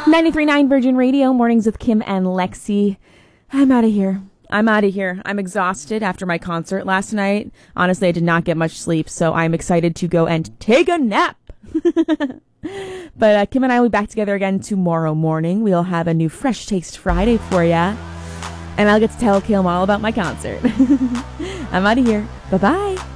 93.9 Virgin Radio, mornings with Kim and Lexi. I'm out of here. I'm exhausted after my concert last night. Honestly, I did not get much sleep, so I'm excited to go and take a nap. But Kim and I will be back together again tomorrow morning. We'll have a new Fresh Taste Friday for ya. And I'll get to tell Kim all about my concert. I'm out of here. Bye-bye.